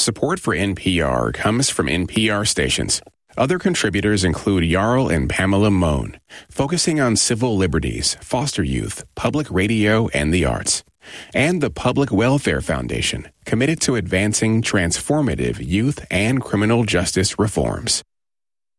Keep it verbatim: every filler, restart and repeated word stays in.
Support for N P R comes from N P R stations. Other contributors include Jarl and Pamela Mohn, focusing on civil liberties, foster youth, public radio, and the arts. And the Public Welfare Foundation, committed to advancing transformative youth and criminal justice reforms.